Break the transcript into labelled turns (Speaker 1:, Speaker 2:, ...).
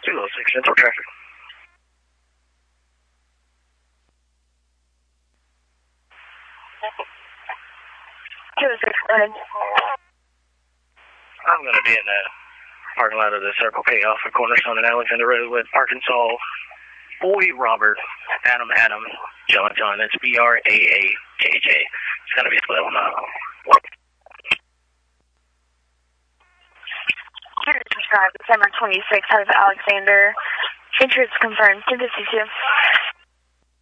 Speaker 1: 206 Central traffic. I'm going to be in the parking lot of the Circle K off of Cornerstone and Alexander Road with Arkansas Boy Robert Adam John. That's BRAAKJ. It's going to be 12 miles.
Speaker 2: December 26th out of Alexander. Interest confirmed. 1052.